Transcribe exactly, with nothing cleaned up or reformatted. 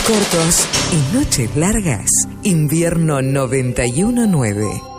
cortos y noches largas. Invierno noventa y uno nueve.